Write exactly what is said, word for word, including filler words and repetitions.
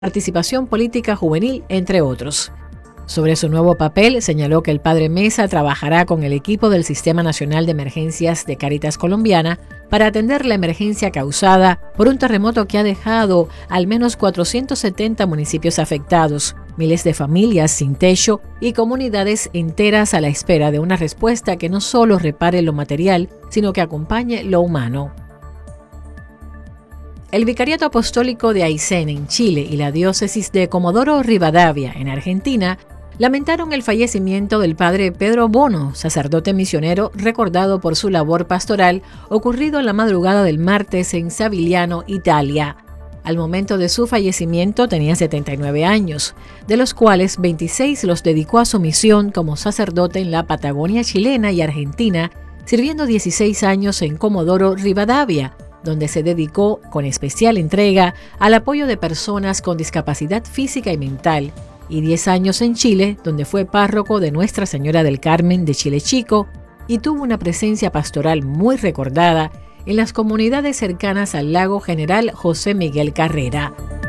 participación política juvenil, entre otros. Sobre su nuevo papel, señaló que el padre Mesa trabajará con el equipo del Sistema Nacional de Emergencias de Cáritas Colombiana para atender la emergencia causada por un terremoto que ha dejado al menos cuatrocientos setenta municipios afectados, miles de familias sin techo y comunidades enteras a la espera de una respuesta que no solo repare lo material, sino que acompañe lo humano. El Vicariato Apostólico de Aysén en Chile y la diócesis de Comodoro Rivadavia en Argentina lamentaron el fallecimiento del padre Pedro Bono, sacerdote misionero recordado por su labor pastoral, ocurrido en la madrugada del martes en Savigliano, Italia. Al momento de su fallecimiento tenía setenta y nueve años, de los cuales veintiséis los dedicó a su misión como sacerdote en la Patagonia chilena y argentina, sirviendo dieciséis años en Comodoro Rivadavia, donde se dedicó con especial entrega al apoyo de personas con discapacidad física y mental, y diez años en Chile, donde fue párroco de Nuestra Señora del Carmen de Chile Chico y tuvo una presencia pastoral muy recordada en las comunidades cercanas al lago General José Miguel Carrera.